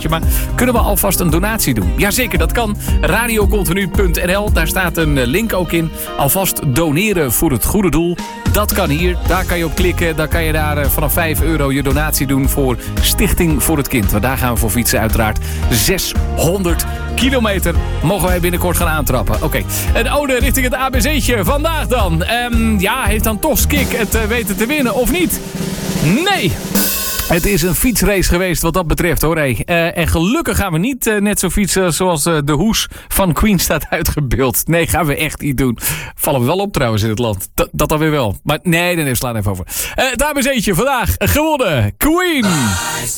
je, maar kunnen we alvast een donatie doen? Jazeker, dat kan. Radiocontinu.nl, daar staat een link ook in. Alvast doneren voor het goede doel. Dat kan hier, daar kan je op klikken. Dan kan je daar vanaf €5 je donatie doen voor Stichting voor het Kind. Want daar gaan we voor fietsen uiteraard. 600 kilometer mogen wij binnenkort gaan aantrappen. Oké, een ode richting het ABC'tje. Vandaag dan. Heeft dan toch Skik het weten te winnen of niet? Nee! Het is een fietsrace geweest wat dat betreft, hoor. En gelukkig gaan we niet net zo fietsen zoals de hoes van Queen staat uitgebeeld. Nee, gaan we echt niet doen. Vallen we wel op trouwens in het land. Dat dan weer wel. Maar nee, slaan even over. Het ABC'tje vandaag gewonnen. Queen!